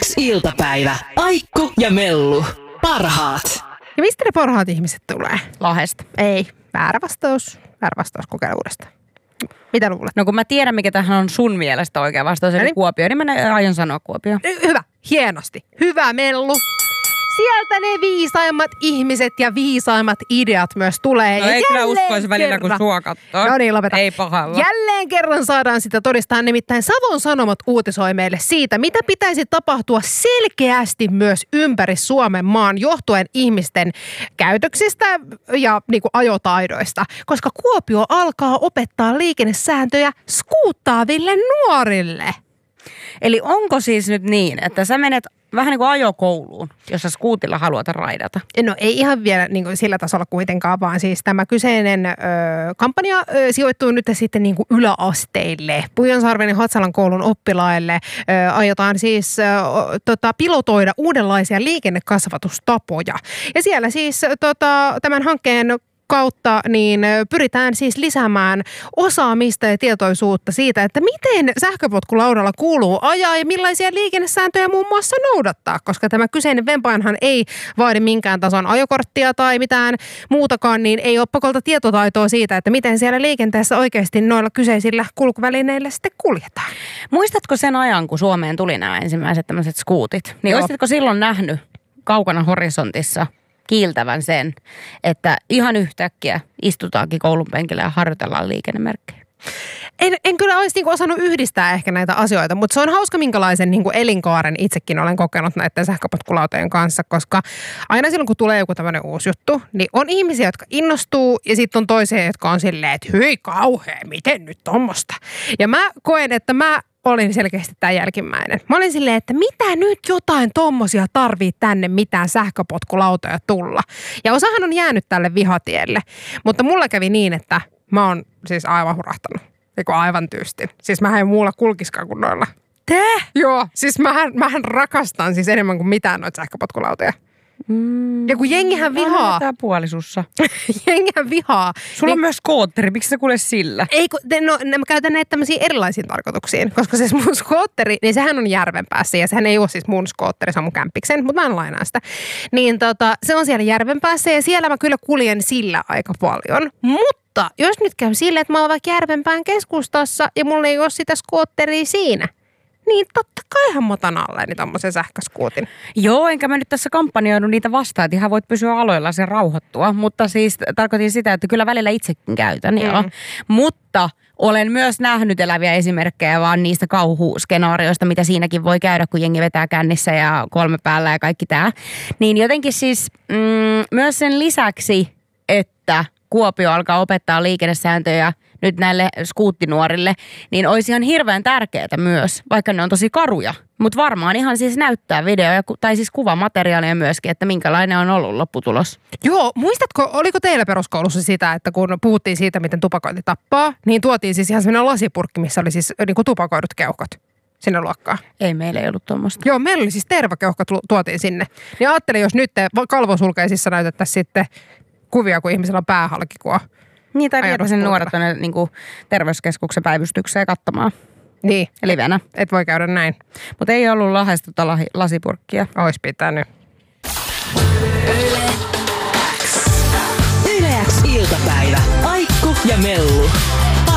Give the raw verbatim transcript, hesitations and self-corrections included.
iltapäivä. Aikku ja Mellu. Parhaat. Ja mistä ne parhaat ihmiset tulee? Lahdesta. Ei. Väärä vastaus. Väärä vastaus. Kokeile uudestaan. Mitä luulet? No kun mä tiedän, mikä tähän on sun mielestä oikea vastaus, eli Kuopio, niin mä aion sanoa Kuopio. Hyvä. Hienosti. Hyvä, Mellu. Sieltä ne viisaimmat ihmiset ja viisaimmat ideat myös tulee. No ja ei kyllä uskoisi välillä, kun sua kattoo. No niin, lopeta. Ei pahalla. Jälleen kerran saadaan sitä todistaa. Nimittäin Savon Sanomat uutisoi meille siitä, mitä pitäisi tapahtua selkeästi myös ympäri Suomen maan johtuen ihmisten käytöksistä ja niin kuin ajotaidoista. Koska Kuopio alkaa opettaa liikennesääntöjä skuuttaaville nuorille. Eli onko siis nyt niin, että sä menet vähän niin kuin ajokouluun, jos sä skuutilla haluat raidata? No ei ihan vielä niin kuin sillä tasolla kuitenkaan, vaan siis tämä kyseinen ö, kampanja ö, sijoittuu nyt sitten niin kuin yläasteille. Pujansaarven ja Hatsalan koulun oppilaille ö, aiotaan siis ö, tota, pilotoida uudenlaisia liikennekasvatustapoja. Ja siellä siis tota, tämän hankkeen kautta niin pyritään siis lisäämään osaamista ja tietoisuutta siitä, että miten sähköpotkulaudalla kuuluu ajaa ja millaisia liikennesääntöjä muun muassa noudattaa, koska tämä kyseinen vempainhan ei vaadi minkään tason ajokorttia tai mitään muutakaan, niin ei ole pakolta tietotaitoa siitä, että miten siellä liikenteessä oikeasti noilla kyseisillä kulkuvälineillä sitten kuljetaan. Muistatko sen ajan, kun Suomeen tuli nämä ensimmäiset tämmöiset skuutit? Niin Joo. Olisitko silloin nähnyt kaukana horisontissa kiiltävän sen, että ihan yhtäkkiä istutaankin koulun penkillä ja harjoitellaan liikennemerkkejä? En, en kyllä olisi niinku osannut yhdistää ehkä näitä asioita, mutta se on hauska, minkälaisen niinku elinkaaren itsekin olen kokenut näiden sähköpotkulautojen kanssa, koska aina silloin, kun tulee joku tämmöinen uusi juttu, niin on ihmisiä, jotka innostuu ja sitten on toisia, jotka on silleen, että hyi kauhea, miten nyt tommosta? Ja mä koen, että mä olin selkeästi tämä jälkimmäinen. Mä olin silleen, että mitä nyt jotain tommosia tarvii tänne mitään sähköpotkulautoja tulla. Ja osahan on jäänyt tälle vihatielle, mutta mulla kävi niin, että mä oon siis aivan hurahtanut. Eiku aivan tyystin. Siis mähän en muulla kulkiskaan kuin noilla. Tää? Joo, siis mähän, mähän rakastan siis enemmän kuin mitään noita sähköpotkulautoja. Mm, ja kun jengihän vihaa. Tää puolisussa. jengihän vihaa. Sulla niin, on myös skootteri, miksi sä kuule sillä? Ei, kun, no mä käytän näitä tämmöisiin erilaisiin tarkoituksiin, koska se mun skootteri, niin sehän on järven päässä ja sehän ei ole siis mun skootteri, se on mun kämppiksen, mutta mä en lainaa sitä. Niin tota, se on siellä järven päässä ja siellä mä kyllä kuljen sillä aika paljon, mutta jos nyt käy silleen, että mä oon vaikka Järvenpään keskustassa ja mulla ei ole sitä skootteria siinä, niin totta kaihan mä otan alleeni tommosen sähköskuutin. Joo, enkä mä nyt tässä kampanjoinut niitä vastaan, että ihan voit pysyä aloilla ja rauhoittua. Mutta siis tarkoitin sitä, että kyllä välillä itsekin käytän, mm. joo. Mutta olen myös nähnyt eläviä esimerkkejä vaan niistä kauhuskenaarioista, mitä siinäkin voi käydä, kun jengi vetää kännissä ja kolme päällä ja kaikki tää. Niin jotenkin siis mm, myös sen lisäksi, että Kuopio alkaa opettaa liikennesääntöjä nyt näille skuuttinuorille, niin olisi ihan hirveän tärkeää myös, vaikka ne on tosi karuja. Mutta varmaan ihan siis näyttää videoja tai siis kuvamateriaalia myöskin, että minkälainen on ollut lopputulos. Joo, muistatko, oliko teillä peruskoulussa sitä, että kun puhuttiin siitä, miten tupakointi tappaa, niin tuotiin siis ihan sellainen lasipurkki, missä oli siis niin kuin tupakoidut keuhkot sinne luokkaan? Ei, meillä ei ollut tuommoista. Joo, meillä oli siis tervakeuhkot tuotiin sinne. Niin ajattelin, jos nyt kalvosulkeisissa näytettäisiin sitten kuvia, kun ihmisellä on päähalkikua. Niin, tai vietä sen nuoret tuonne niin kuin terveyskeskuksen päivystykseen katsomaan. Niin. Livenä. Et voi käydä näin. Mutta ei ollut Lahdesta tota lasipurkkia. Ois pitänyt. Yle X iltapäivä. Aikku ja Mellu.